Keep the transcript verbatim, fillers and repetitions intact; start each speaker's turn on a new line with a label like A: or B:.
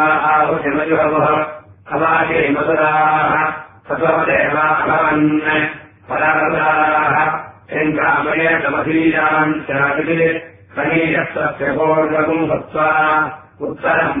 A: आहुतिमजुहवः अवागे मधुराः सत्वदेवाभवन् परावदाः इन्द्रामयेतमधीयान् स्यादिति सनीयस्तस्य पूर्वकम् हत्वा उत्तरम्